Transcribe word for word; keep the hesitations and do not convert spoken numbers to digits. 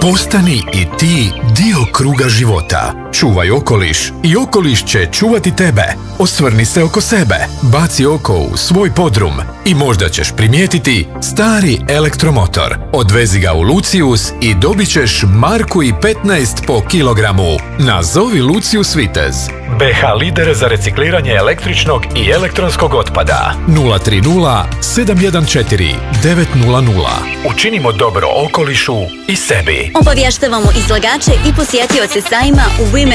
Postani i ti dio kruga života. Čuvaj okoliš i okoliš će čuvati tebe. Osvrni se oko sebe, baci oko u svoj podrum i možda ćeš primijetiti stari elektromotor. Odvezi ga u Lucius i dobit ćeš marku i petnaest po kilogramu. Nazovi Lucius Vitez. B H lider za recikliranje električnog i elektronskog otpada. nula tri nula sedam jedan četiri devet nula nula. Učinimo dobro okolišu i sebi. Obavještavamo izlagače i posjetioce sajma u Women